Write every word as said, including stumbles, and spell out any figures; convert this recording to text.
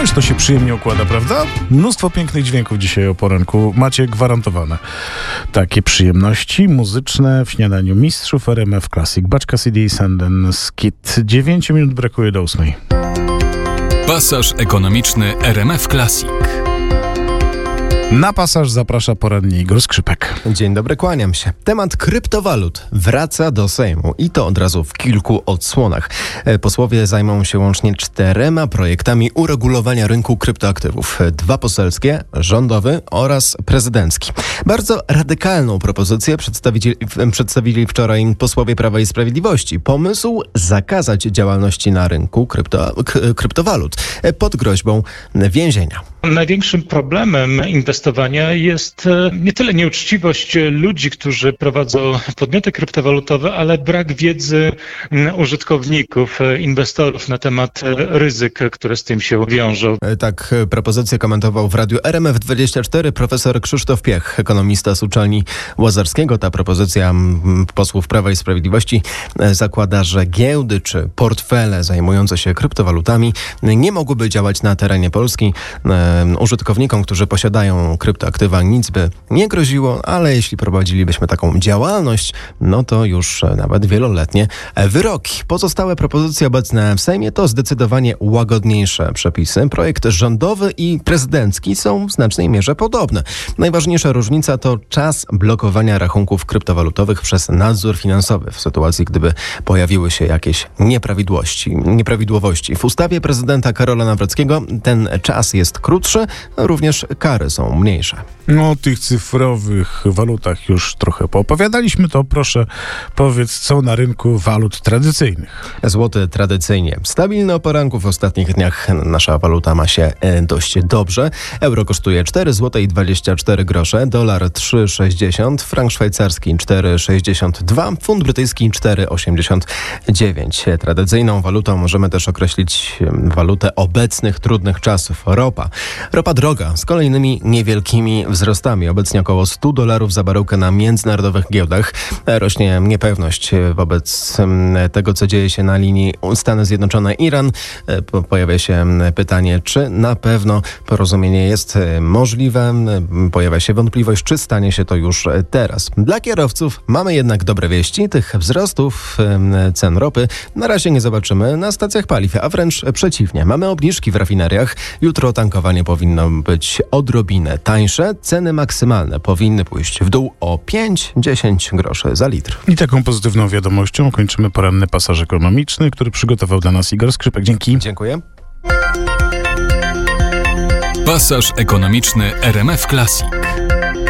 Ależ to się przyjemnie układa, prawda? Mnóstwo pięknych dźwięków dzisiaj o poranku. Macie gwarantowane takie przyjemności muzyczne w śniadaniu mistrzów R M F Classic. Baczka C D Sanden Skit. dziewięć minut brakuje do ósmej. Pasaż ekonomiczny R M F Classic. Na pasaż zaprasza porannie Igor Skrzypek. Dzień dobry, kłaniam się. Temat kryptowalut wraca do Sejmu i to od razu w kilku odsłonach. Posłowie zajmą się łącznie czterema projektami uregulowania rynku kryptoaktywów. Dwa poselskie, rządowy oraz prezydencki. Bardzo radykalną propozycję przedstawili, przedstawili wczoraj posłowie Prawa i Sprawiedliwości. Pomysł zakazać działalności na rynku krypto, k, kryptowalut pod groźbą więzienia. Największym problemem inwestowania jest nie tyle nieuczciwość ludzi, którzy prowadzą podmioty kryptowalutowe, ale brak wiedzy użytkowników, inwestorów na temat ryzyk, które z tym się wiążą. Tak propozycję komentował w radiu R M F dwadzieścia cztery profesor Krzysztof Piech, ekonomista z uczelni Łazarskiego. Ta propozycja posłów Prawa i Sprawiedliwości zakłada, że giełdy czy portfele zajmujące się kryptowalutami nie mogłyby działać na terenie Polski. Użytkownikom, którzy posiadają kryptoaktywa, nic by nie groziło, ale jeśli prowadzilibyśmy taką działalność, no to już nawet wieloletnie wyroki. Pozostałe propozycje obecne w Sejmie to zdecydowanie łagodniejsze przepisy. Projekt rządowy i prezydencki są w znacznej mierze podobne. Najważniejsza różnica to czas blokowania rachunków kryptowalutowych przez nadzór finansowy w sytuacji, gdyby pojawiły się jakieś nieprawidłowości. nieprawidłowości. W ustawie prezydenta Karola Nawrockiego ten czas jest krótszy, również kary są mniejsze. No, o tych cyfrowych walutach już trochę poopowiadaliśmy, to proszę powiedz, co na rynku walut tradycyjnych. Złoty tradycyjnie stabilny o poranku. W ostatnich dniach nasza waluta ma się dość dobrze. Euro kosztuje cztery złote i dwadzieścia cztery grosze, dolar trzy sześćdziesiąt, frank szwajcarski cztery sześćdziesiąt dwa, funt brytyjski cztery osiemdziesiąt dziewięć. Tradycyjną walutą możemy też określić walutę obecnych trudnych czasów. Ropa. Ropa droga, z kolejnymi niewielkimi wzrostami. Obecnie około sto dolarów za baryłkę na międzynarodowych giełdach. Rośnie niepewność wobec tego, co dzieje się na linii Stany Zjednoczone-Iran. Pojawia się pytanie, czy na pewno porozumienie jest możliwe. Pojawia się wątpliwość, czy stanie się to już teraz. Dla kierowców mamy jednak dobre wieści. Tych wzrostów cen ropy na razie nie zobaczymy na stacjach paliw, a wręcz przeciwnie. Mamy obniżki w rafineriach. Jutro tankowanie powinno być odrobinę tańsze. Ceny maksymalne powinny pójść w dół o pięć do dziesięciu groszy za litr. I taką pozytywną wiadomością kończymy poranny pasaż ekonomiczny, który przygotował dla nas Igor Skrzypek. Dzięki. Dziękuję. Pasaż ekonomiczny R M F Classic.